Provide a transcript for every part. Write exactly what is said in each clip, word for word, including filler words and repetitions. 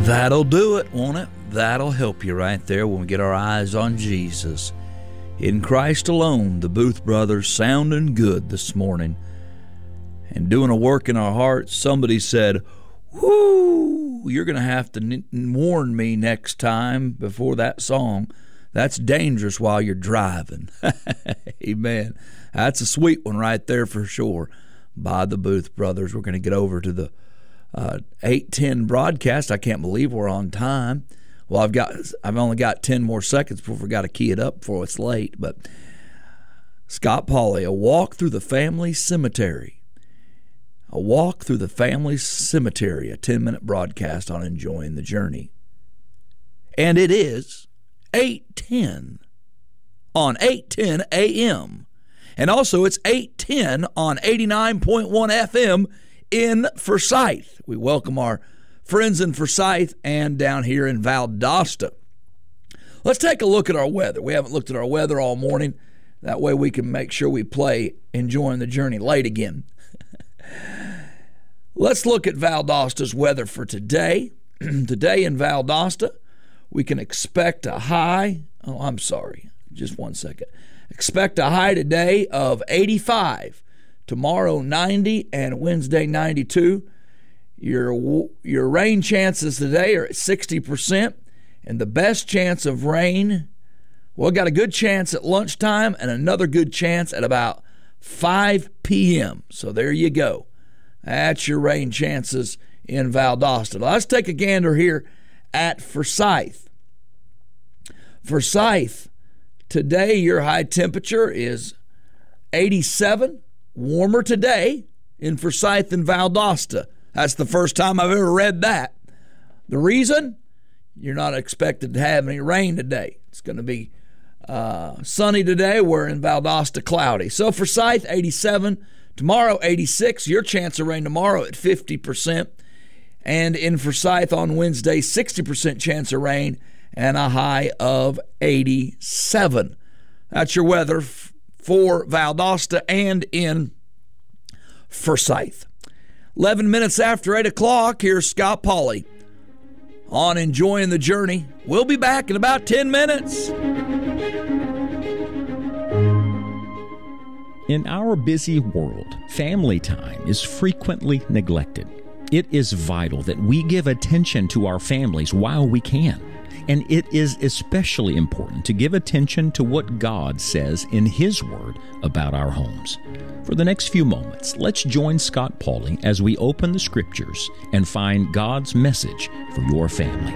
That'll do it, won't it? That'll help you right there when we get our eyes on Jesus. In Christ alone, the Booth Brothers sounding good this morning and doing a work in our hearts. Somebody said, whoo, you're going to have to n- warn me next time before that song. That's dangerous while you're driving. Amen. That's a sweet one right there for sure by the Booth Brothers. We're going to get over to the uh, eight ten broadcast. I can't believe we're on time. Well, I've got I've only got ten more seconds before we got to key it up before it's late. But Scott Pauley, a walk through the family cemetery. A walk through the family cemetery, a ten-minute broadcast on enjoying the journey. And it is eight ten on eight ten A M. And also it's eight ten on eighty-nine point one F M in Forsyth. We welcome our friends in Forsyth and down here in Valdosta. Let's take a look at our weather. We haven't looked at our weather all morning. That way we can make sure we play Enjoying the Journey late again. Let's look at Valdosta's weather for today. Today in Valdosta, we can expect a high, oh, I'm sorry, just one second. Expect a high today of eighty-five, tomorrow ninety, and Wednesday ninety-two. Your, your rain chances today are at sixty percent, and the best chance of rain, well, got a good chance at lunchtime and another good chance at about five p.m. So there you go. That's your rain chances in Valdosta. Let's take a gander here at Forsyth. Forsyth, today your high temperature is eighty-seven, warmer today in Forsyth and Valdosta. That's the first time I've ever read that. The reason? You're not expected to have any rain today. It's going to be uh, sunny today. We're in Valdosta, cloudy. So Forsyth, eighty-seven. Tomorrow, eighty-six. Your chance of rain tomorrow at fifty percent. And in Forsyth on Wednesday, sixty percent chance of rain and a high of eighty-seven. That's your weather f- for Valdosta and in Forsyth. eleven minutes after eight o'clock, here's Scott Pauley on Enjoying the Journey. We'll be back in about ten minutes. In our busy world, family time is frequently neglected. It is vital that we give attention to our families while we can. And it is especially important to give attention to what God says in His Word about our homes. For the next few moments, let's join Scott Pauley as we open the Scriptures and find God's message for your family.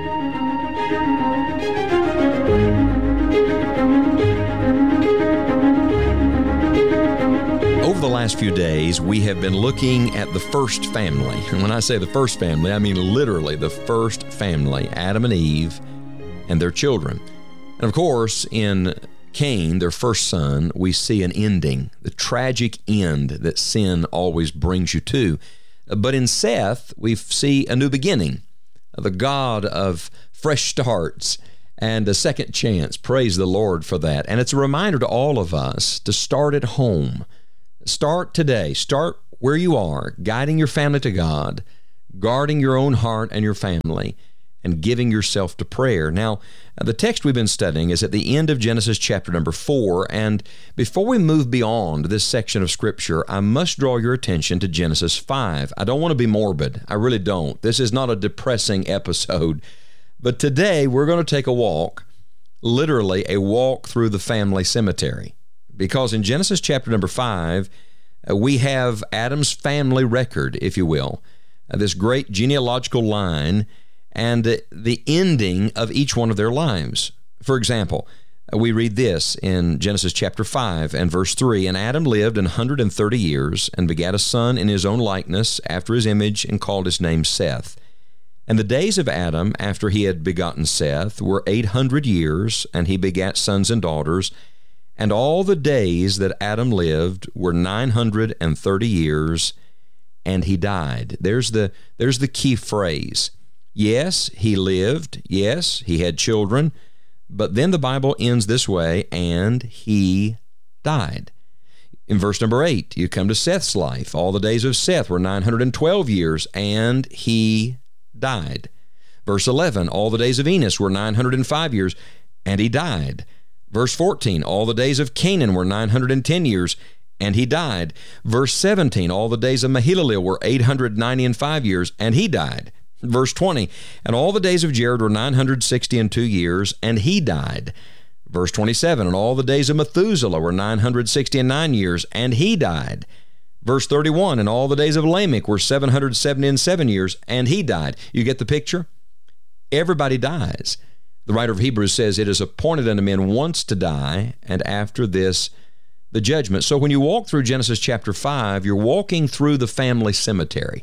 Over the last few days, we have been looking at the first family. And when I say the first family, I mean literally the first family, Adam and Eve and their children. And of course, in Cain, their first son, we see an ending, the tragic end that sin always brings you to. But in Seth, we see a new beginning, the God of fresh starts and a second chance. Praise the Lord for that. And it's a reminder to all of us to start at home. Start today. Start where you are, guiding your family to God, guarding your own heart and your family, and giving yourself to prayer. Now, the text we've been studying is at the end of Genesis chapter number four, and before we move beyond this section of Scripture, I must draw your attention to Genesis five. I don't want to be morbid. I really don't. This is not a depressing episode, but today we're going to take a walk, literally a walk through the family cemetery. Because in Genesis chapter number five, uh, we have Adam's family record, if you will, uh, this great genealogical line, and uh, the ending of each one of their lives. For example, uh, we read this in Genesis chapter five and verse three, And Adam lived an hundred and thirty years, and begat a son in his own likeness, after his image, and called his name Seth. And the days of Adam, after he had begotten Seth, were eight hundred years, and he begat sons and daughters. And all the days that Adam lived were nine hundred and thirty years, and he died. There's the, there's the key phrase. Yes, he lived. Yes, he had children. But then the Bible ends this way, and he died. In verse number eight, you come to Seth's life. All the days of Seth were nine hundred twelve years, and he died. Verse eleven, all the days of Enos were nine hundred five years, and he died. Verse fourteen, all the days of Canaan were nine hundred ten years, and he died. Verse seventeen, all the days of Mahalalel were eight hundred ninety five years, and he died. Verse twenty, and all the days of Jared were nine hundred sixty and two years, and he died. Verse twenty-seven, and all the days of Methuselah were nine hundred sixty and nine years, and he died. Verse thirty-one, and all the days of Lamech were seven hundred seventy and seven years, and he died. You get the picture? Everybody dies. The writer of Hebrews says, it is appointed unto men once to die, and after this, the judgment. So when you walk through Genesis chapter five, you're walking through the family cemetery.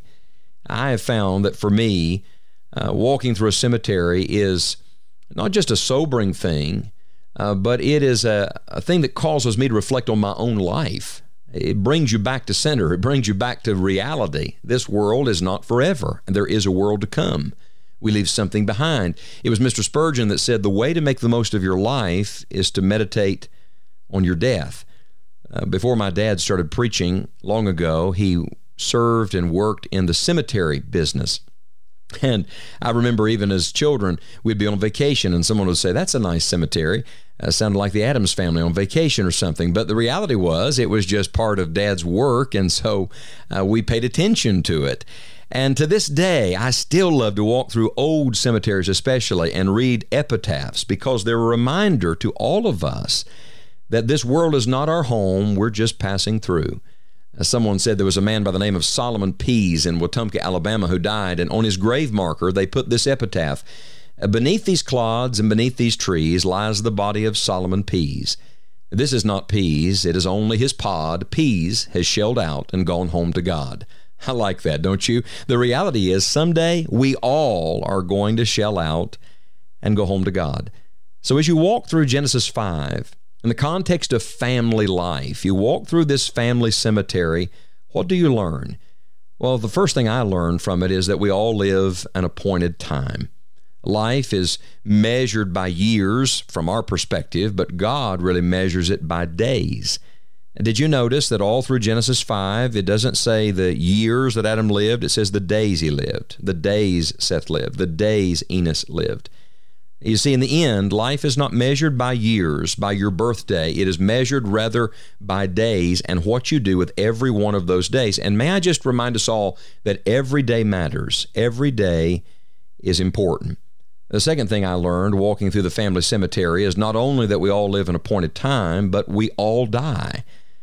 I have found that for me, uh, walking through a cemetery is not just a sobering thing, uh, but it is a, a thing that causes me to reflect on my own life. It brings you back to center. It brings you back to reality. This world is not forever, and there is a world to come. We leave something behind. It was Mister Spurgeon that said, the way to make the most of your life is to meditate on your death. Uh, before my dad started preaching long ago, he served and worked in the cemetery business. And I remember even as children, we'd be on vacation and someone would say, that's a nice cemetery. Uh, sounded like the Addams family on vacation or something. But the reality was it was just part of Dad's work, and so uh, we paid attention to it. And to this day, I still love to walk through old cemeteries especially and read epitaphs, because they're a reminder to all of us that this world is not our home, we're just passing through. As someone said, there was a man by the name of Solomon Pease in Wetumpka, Alabama, who died, and on his grave marker they put this epitaph, beneath these clods and beneath these trees lies the body of Solomon Pease. This is not Pease, it is only his pod. Pease has shelled out and gone home to God. I like that, don't you? The reality is someday we all are going to shell out and go home to God. So as you walk through Genesis five, in the context of family life, you walk through this family cemetery, what do you learn? Well, the first thing I learned from it is that we all live an appointed time. Life is measured by years from our perspective, but God really measures it by days. And did you notice that all through Genesis five, it doesn't say the years that Adam lived, it says the days he lived, the days Seth lived, the days Enos lived. You see, in the end, life is not measured by years, by your birthday. It is measured rather by days and what you do with every one of those days. And may I just remind us all that every day matters. Every day is important. The second thing I learned walking through the family cemetery is not only that we all live an appointed time, but we all die.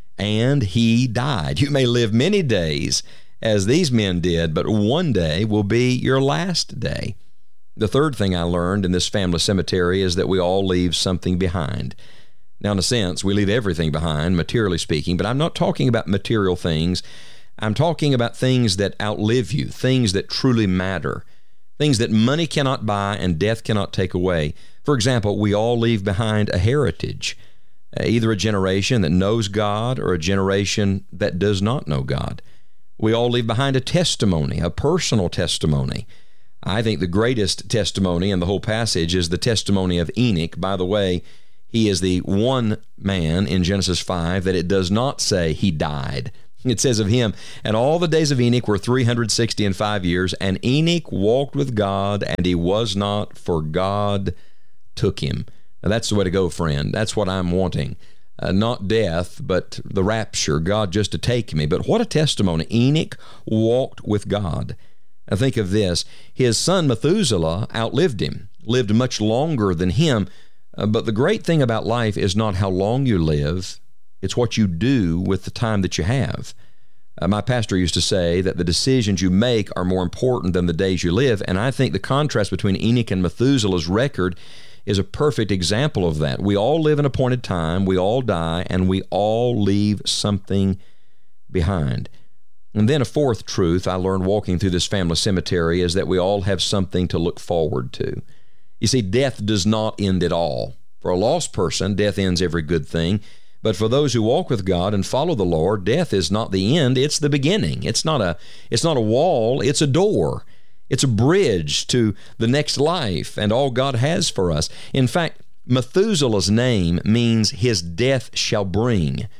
And he died. You may live many days as these men did, but one day will be your last day. The third thing I learned in this family cemetery is that we all leave something behind. Now, in a sense, we leave everything behind, materially speaking, but I'm not talking about material things. I'm talking about things that outlive you, things that truly matter, things that money cannot buy and death cannot take away. For example, we all leave behind a heritage, either a generation that knows God or a generation that does not know God. We all leave behind a testimony, a personal testimony. I think the greatest testimony in the whole passage is the testimony of Enoch. By the way, he is the one man in Genesis five that it does not say he died. It says of him, and all the days of Enoch were three hundred sixty and five years, and Enoch walked with God, and he was not, for God took him. Now that's the way to go, friend. That's what I'm wanting. Uh, not death, but the rapture, God just to take me. But what a testimony. Enoch walked with God. Now think of this. His son Methuselah outlived him, lived much longer than him. Uh, but the great thing about life is not how long you live, it's what you do with the time that you have. Uh, my pastor used to say that the decisions you make are more important than the days you live, and I think the contrast between Enoch and Methuselah's record is a perfect example of that. We all live an appointed time, we all die, and we all leave something behind. And then a fourth truth I learned walking through this family cemetery is that we all have something to look forward to. You see, death does not end at all. For a lost person, death ends every good thing. But for those who walk with God and follow the Lord, death is not the end, it's the beginning. It's not a, it's not a wall, it's a door. It's a bridge to the next life and all God has for us. In fact, Methuselah's name means his death shall bring.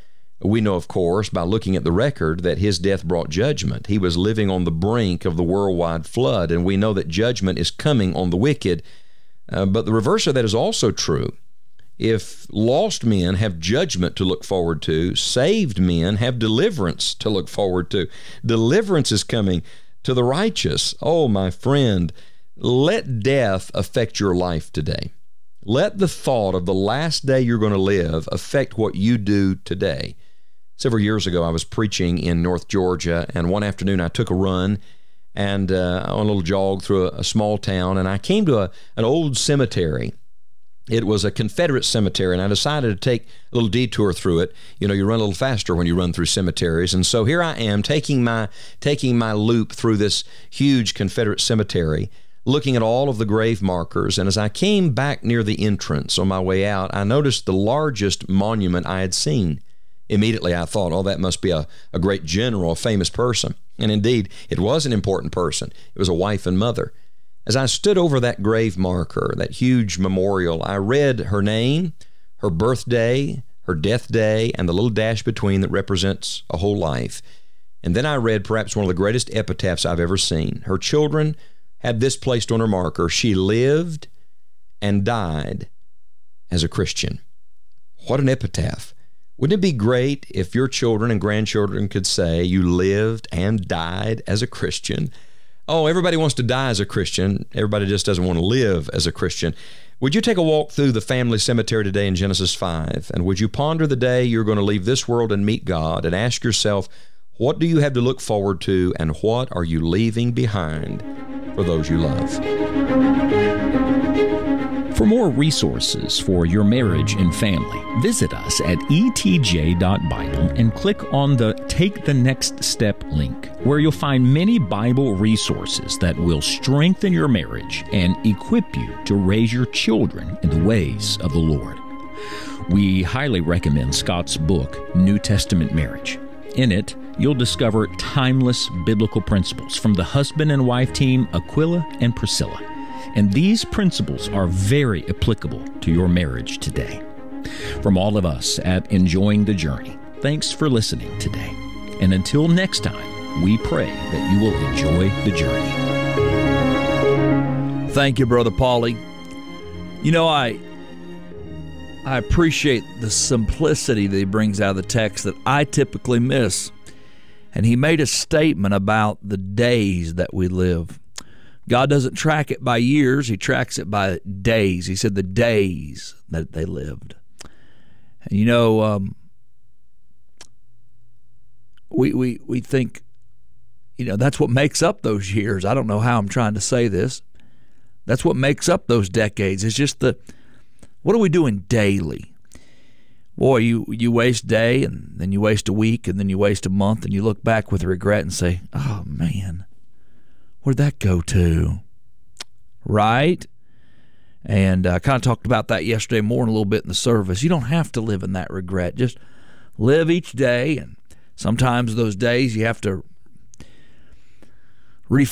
We know, of course, by looking at the record, that his death brought judgment. He was living on the brink of the worldwide flood, and we know that judgment is coming on the wicked. Uh, but the reverse of that is also true. If lost men have judgment to look forward to, saved men have deliverance to look forward to. Deliverance is coming to the righteous. Oh, my friend, let death affect your life today. Let the thought of the last day you're going to live affect what you do today. Several years ago, I was preaching in North Georgia, and one afternoon I took a run and uh, on a little jog through a, a small town, and I came to a, an old cemetery. It was a Confederate cemetery, and I decided to take a little detour through it. You know, you run a little faster when you run through cemeteries, and so here I am taking my taking my loop through this huge Confederate cemetery, looking at all of the grave markers, and as I came back near the entrance on my way out, I noticed the largest monument I had seen. Immediately I thought, oh, that must be a, a great general, a famous person. And indeed, it was an important person. It was a wife and mother. As I stood over that grave marker, that huge memorial, I read her name, her birthday, her death day, and the little dash between that represents a whole life. And then I read perhaps one of the greatest epitaphs I've ever seen. Her children had this placed on her marker: she lived and died as a Christian. What an epitaph. Wouldn't it be great if your children and grandchildren could say you lived and died as a Christian? Oh, everybody wants to die as a Christian. Everybody just doesn't want to live as a Christian. Would you take a walk through the family cemetery today in Genesis five? And would you ponder the day you're going to leave this world and meet God, and ask yourself, what do you have to look forward to, and what are you leaving behind for those you love? For more resources for your marriage and family, visit us at e t j dot bible and click on the Take the Next Step link, where you'll find many Bible resources that will strengthen your marriage and equip you to raise your children in the ways of the Lord. We highly recommend Scott's book, New Testament Marriage. In it, you'll discover timeless biblical principles from the husband and wife team Aquila and Priscilla. And these principles are very applicable to your marriage today. From all of us at Enjoying the Journey, thanks for listening today. And until next time, we pray that you will enjoy the journey. Thank you, Brother Paulie. You know, I I appreciate the simplicity that he brings out of the text that I typically miss. And he made a statement about the days that we live. God doesn't track it by years. He tracks it by days. He said the days that they lived. And you know, um, we, we, we think, you know, that's what makes up those years. I don't know how I'm trying to say this. That's what makes up those decades. It's just the, what are we doing daily? Boy, you, you waste a day, and then you waste a week, and then you waste a month, and you look back with regret and say, oh, man, where'd that go to? Right? And I uh, kind of talked about that yesterday morning a little bit in the service. You don't have to live in that regret. Just live each day, and sometimes those days you have to re-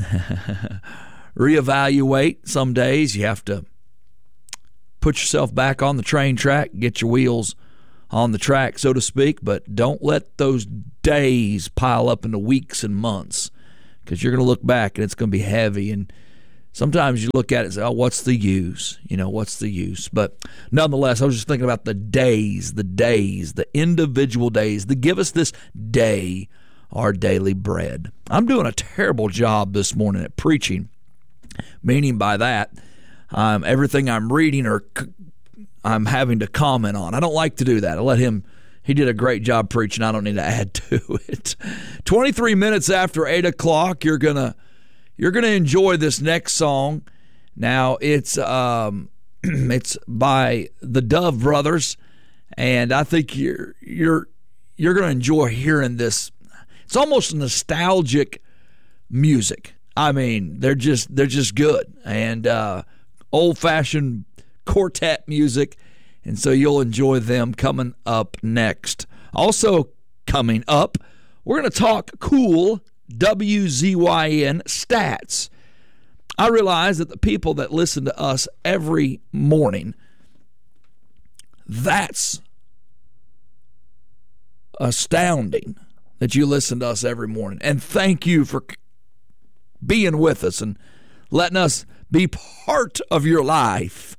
reevaluate. Some days you have to put yourself back on the train track, get your wheels on the track, so to speak, but don't let those days pile up into weeks and months, because you're going to look back and it's going to be heavy. And sometimes you look at it and say, oh, what's the use? You know, what's the use? But nonetheless, I was just thinking about the days, the days, the individual days that give us this day, our daily bread. I'm doing a terrible job this morning at preaching, meaning by that, um, everything I'm reading or c- I'm having to comment on. I don't like to do that. I let him. He did a great job preaching. I don't need to add to it. twenty-three minutes after eight o'clock, you're gonna you're gonna enjoy this next song. Now it's um it's by the Dove Brothers, and I think you're you're you're gonna enjoy hearing this. It's almost nostalgic music. I mean, they're just they're just good, and uh, old-fashioned quartet music. And so you'll enjoy them coming up next. Also coming up, we're going to talk cool W Z Y N stats. I realize that the people that listen to us every morning, that's astounding that you listen to us every morning. And thank you for being with us and letting us be part of your life.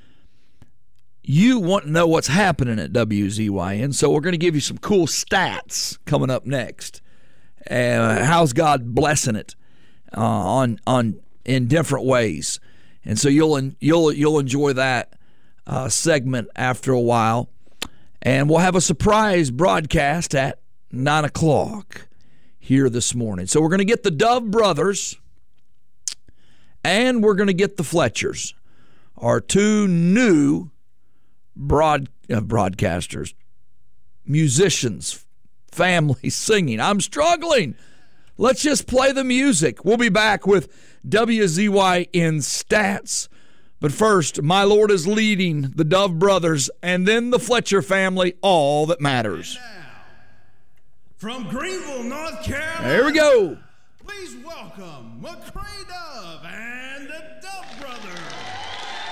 You want to know what's happening at W Z Y N, so we're going to give you some cool stats coming up next. Uh, how's God blessing it uh, on on in different ways, and so you'll you'll you'll enjoy that uh, segment after a while, and we'll have a surprise broadcast at nine o'clock here this morning. So we're going to get the Dove Brothers, and we're going to get the Fletchers, our two new broad uh, broadcasters, musicians, family singing. I'm struggling. Let's just play the music. We'll be back with W Z Y N Stats. But first, my Lord is leading the Dove Brothers and then the Fletcher family, All That Matters. And now, from Greenville, North Carolina, There we go. please welcome McCray Dove and the Dove Brothers.